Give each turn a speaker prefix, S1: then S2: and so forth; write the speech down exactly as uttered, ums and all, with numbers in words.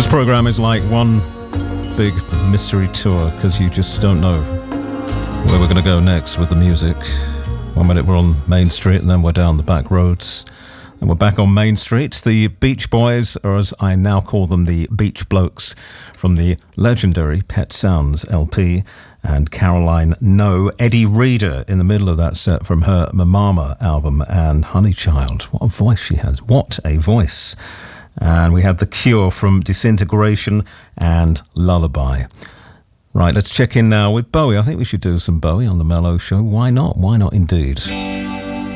S1: This program is like one big mystery tour because you just don't know where we're going to go next with the music. One minute we're on Main Street and then we're down the back roads. And we're back on Main Street. The Beach Boys, or as I now call them, the Beach Blokes, from the legendary Pet Sounds L P, and Caroline No. Eddie Reader in the middle of that set from her Mamama album, and Honeychild. What a voice she has. What a voice. And we had The Cure from Disintegration and Lullaby. Right, let's check in now with Bowie. I think we should do some Bowie on the Mellow Show. Why not? Why not indeed?